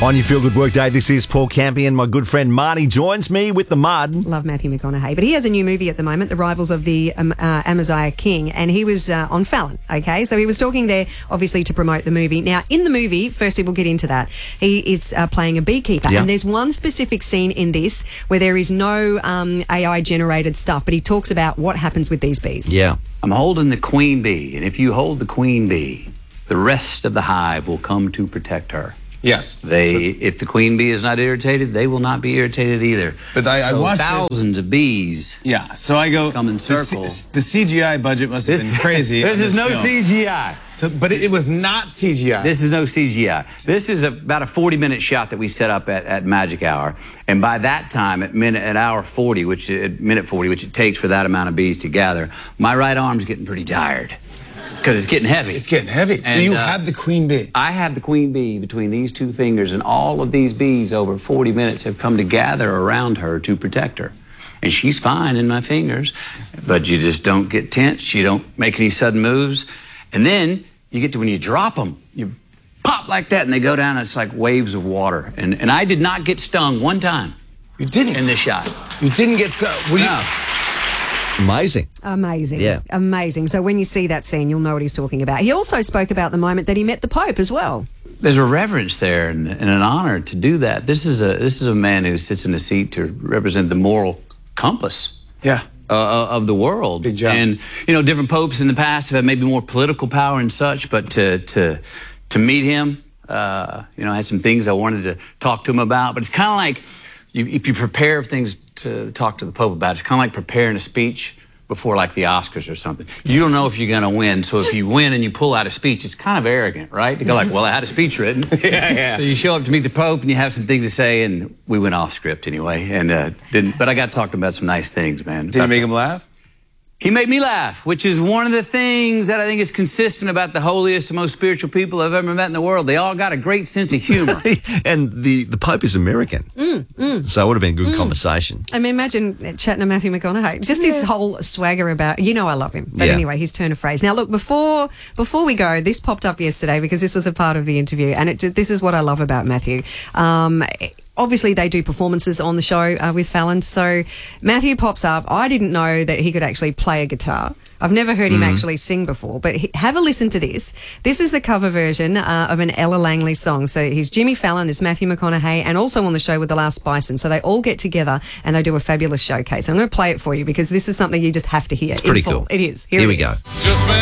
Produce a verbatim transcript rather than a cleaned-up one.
On your Feel Good Work Day, this is Paul Campion. My good friend Marnie joins me with the mud. Love Matthew McConaughey. But he has a new movie at the moment, The Rivals of the um, uh, Amaziah King, and he was uh, on Fallon, okay? So he was talking there, obviously, to promote the movie. Now, in the movie, firstly, we'll get into that. He is uh, playing a beekeeper, yeah. and there's one specific scene in this where there is no um, A I-generated stuff, but he talks about what happens with these bees. Yeah. I'm holding the queen bee, and if you hold the queen bee, the rest of the hive will come to protect her. Yes. They, so, if the queen bee is not irritated, they will not be irritated either. But I, so I watched thousands this. of bees. Yeah. So I go. Come in the, circles. the C G I budget must have this, been crazy. This is this no film. C G I. So, but it, it was not C G I. This is no C G I. This is a, about a forty-minute shot that we set up at, at Magic Hour, and by that time, at minute at hour forty, which at minute forty, which it takes for that amount of bees to gather, my right arm's getting pretty tired. Because it's getting heavy. It's getting heavy. So and, you uh, have the queen bee. I have the queen bee between these two fingers, and all of these bees over forty minutes have come to gather around her to protect her. And she's fine in my fingers, but you just don't get tense. You don't make any sudden moves. And then you get to when you drop them, you pop like that, and they go down, and it's like waves of water. And, and I did not get stung one time. You didn't? In this shot. You didn't get stung? Were you... No. Amazing. Amazing. Yeah. Amazing. So when you see that scene, you'll know what he's talking about. He also spoke about the moment that he met the Pope as well. There's a reverence there and, and an honor to do that. This is a this is a man who sits in a seat to represent the moral compass. Yeah. Uh, of the world. Big job. And, you know, different popes in the past have had maybe more political power and such, but to to to meet him, uh, you know, I had some things I wanted to talk to him about. But it's kind of like you, if you prepare things to talk to the Pope about, it's kind of like preparing a speech before, like, the Oscars or something. You don't know if you're going to win, so if you win and you pull out a speech, it's kind of arrogant, right? To go like, well, I had a speech written. yeah, yeah. So you show up to meet the Pope and you have some things to say, and we went off script anyway, and uh, didn't. But I got to talk to him about some nice things, man. Did you make him laugh? He made me laugh, which is one of the things that I think is consistent about the holiest and most spiritual people I've ever met in the world. They all got a great sense of humor. And the, the Pope is American. Mm, mm, so it would have been good mm. conversation. I mean, imagine chatting to Matthew McConaughey. Just yeah. his whole swagger about, you know I love him. But yeah. anyway, his turn of phrase. Now, look, before before we go, this popped up yesterday because this was a part of the interview, and it, this is what I love about Matthew. Um... Obviously, they do performances on the show uh, with Fallon. So Matthew pops up. I didn't know that he could actually play a guitar. I've never heard him mm. actually sing before, but he, have a listen to this. This is the cover version uh, of an Ella Langley song. So he's Jimmy Fallon, there's Matthew McConaughey, and also on the show with The Last Bison. So they all get together and they do a fabulous showcase. I'm going to play it for you because this is something you just have to hear. It's pretty full. cool. It is. Here, Here it we is. go. Just